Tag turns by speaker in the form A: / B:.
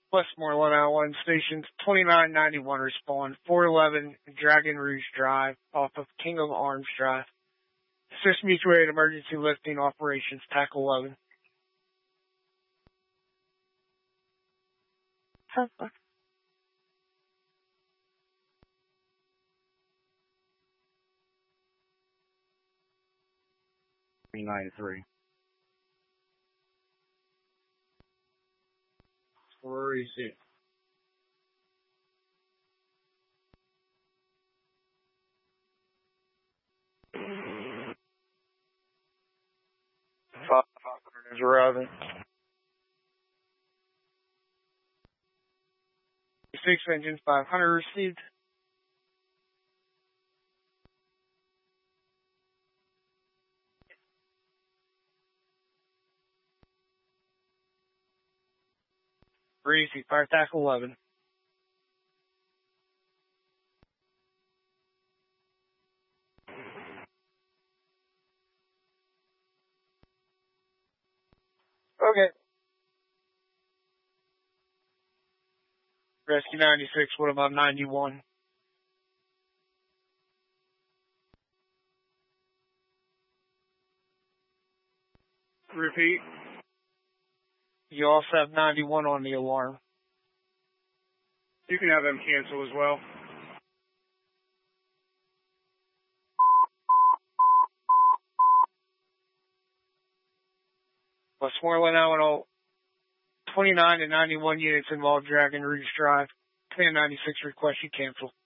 A: Westmoreland Island Stations 2991 respond 411 Dragon Rouge Drive off of King of Arms Drive. Assist mutual aid emergency lifting operations, TAC 11.
B: Perfect.
C: $393.
A: Where is it? Is arriving. 6 engine 500 received. Breezy, fire TAC 11. Okay. Rescue 96, what about 91? Repeat. You also have 91 on the alarm.
D: You can have them cancel as well.
A: Westmoreland Island, 29 and 91 units involved Dragon Rouge Drive. 1096 request you cancel.